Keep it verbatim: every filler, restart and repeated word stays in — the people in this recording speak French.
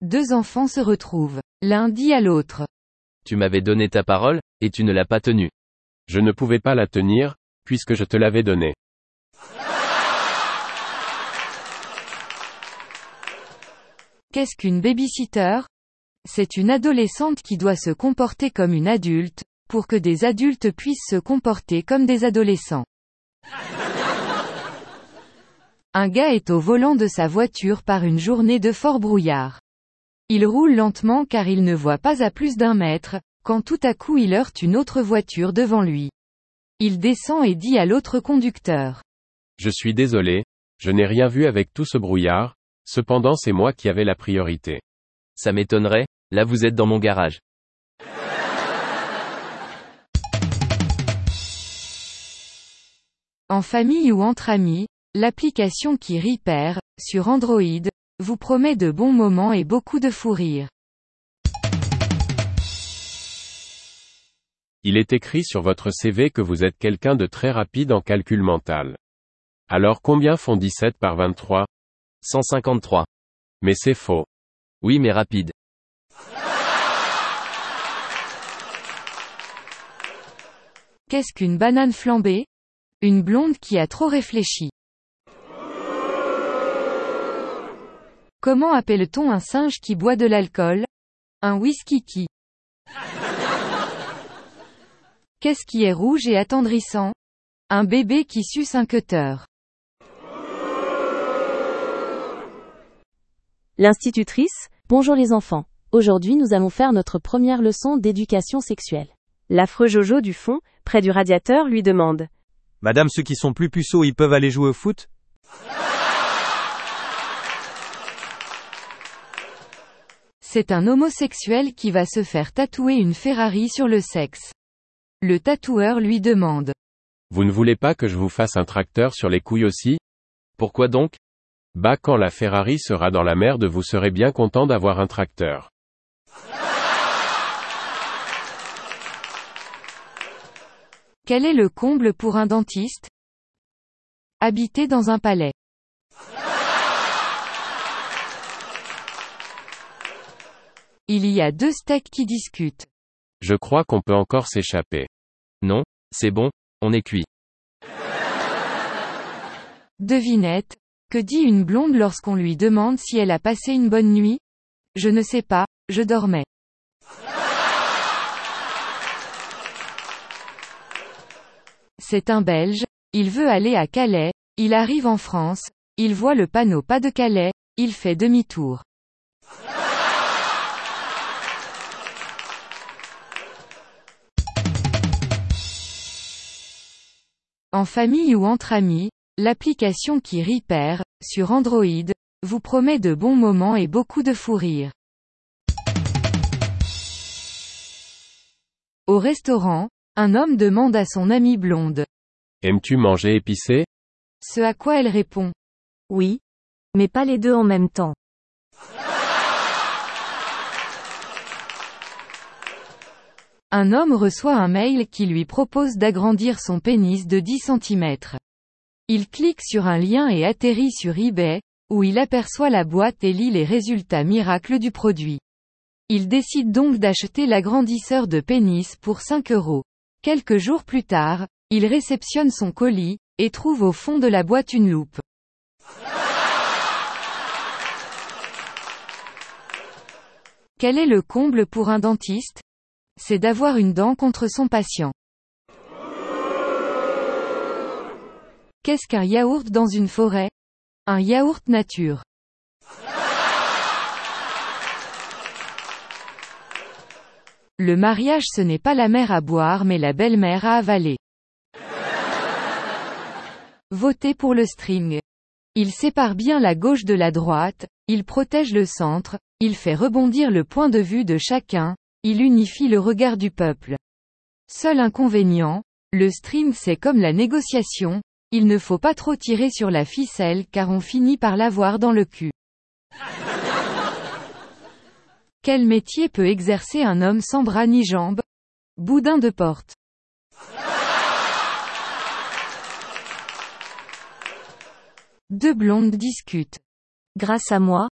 deux enfants se retrouvent. L'un dit à l'autre. Tu m'avais donné ta parole, et tu ne l'as pas tenue. Je ne pouvais pas la tenir, puisque je te l'avais donnée. Qu'est-ce qu'une babysitter? C'est une adolescente qui doit se comporter comme une adulte, pour que des adultes puissent se comporter comme des adolescents. Un gars est au volant de sa voiture par une journée de fort brouillard. Il roule lentement car il ne voit pas à plus d'un mètre, quand tout à coup il heurte une autre voiture devant lui. Il descend et dit à l'autre conducteur. Je suis désolé, je n'ai rien vu avec tout ce brouillard, cependant c'est moi qui avais la priorité. Ça m'étonnerait, là vous êtes dans mon garage. En famille ou entre amis, l'application qui Repair, sur Android, vous promet de bons moments et beaucoup de fou rire. Il est écrit sur votre C V que vous êtes quelqu'un de très rapide en calcul mental. Alors combien font dix-sept par vingt-trois? cent cinquante-trois. Mais c'est faux. Oui mais rapide. Qu'est-ce qu'une banane flambée? Une blonde qui a trop réfléchi. Comment appelle-t-on un singe qui boit de l'alcool? Un whisky qui. Qu'est-ce qui est rouge et attendrissant? Un bébé qui suce un cutter. L'institutrice, bonjour les enfants. Aujourd'hui nous allons faire notre première leçon d'éducation sexuelle. L'affreux Jojo du fond, près du radiateur, lui demande. Madame, ceux qui sont plus puceaux ils peuvent aller jouer au foot? C'est un homosexuel qui va se faire tatouer une Ferrari sur le sexe. Le tatoueur lui demande. Vous ne voulez pas que je vous fasse un tracteur sur les couilles aussi? Pourquoi donc? Bah quand la Ferrari sera dans la merde vous serez bien content d'avoir un tracteur. Quel est le comble pour un dentiste? Habiter dans un palais. Il y a deux steaks qui discutent. Je crois qu'on peut encore s'échapper. Non, c'est bon, on est cuit. Devinette, que dit une blonde lorsqu'on lui demande si elle a passé une bonne nuit? Je ne sais pas, je dormais. C'est un Belge, il veut aller à Calais, il arrive en France, il voit le panneau pas de Calais, il fait demi-tour. En famille ou entre amis, l'application qui Repair, sur Android, vous promet de bons moments et beaucoup de fou rire. Au restaurant, un homme demande à son amie blonde. Aimes-tu manger épicé? Ce à quoi elle répond. Oui. Mais pas les deux en même temps. Un homme reçoit un mail qui lui propose d'agrandir son pénis de dix centimètres. Il clique sur un lien et atterrit sur eBay, où il aperçoit la boîte et lit les résultats miracles du produit. Il décide donc d'acheter l'agrandisseur de pénis pour cinq euros. Quelques jours plus tard, il réceptionne son colis, et trouve au fond de la boîte une loupe. Quel est le comble pour un dentiste? C'est d'avoir une dent contre son patient. Qu'est-ce qu'un yaourt dans une forêt? Un yaourt nature. Le mariage ce n'est pas la mère à boire mais la belle-mère à avaler. Votez pour le string. Il sépare bien la gauche de la droite, il protège le centre, il fait rebondir le point de vue de chacun, il unifie le regard du peuple. Seul inconvénient, le string c'est comme la négociation, il ne faut pas trop tirer sur la ficelle car on finit par l'avoir dans le cul. Quel métier peut exercer un homme sans bras ni jambes? Boudin de porte. Deux blondes discutent. Grâce à moi,